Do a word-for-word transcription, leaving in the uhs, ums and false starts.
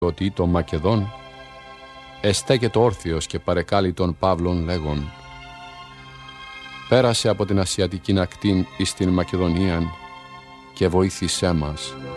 ότι το Μακεδόν εστέκεται όρθιος και παρεκάλει τον Παύλον λέγον: πέρασε από την Ασιατική ακτήν εις την Μακεδονίαν και βοήθησέ μας.